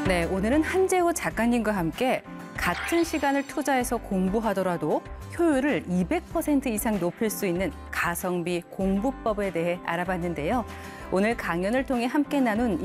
네, 오늘은 한재호 작가님과 함께 같은 시간을 투자해서 공부하더라도 효율을 200% 이상 높일 수 있는 가성비 공부법에 대해 알아봤는데요. 오늘 강연을 통해 함께 나눈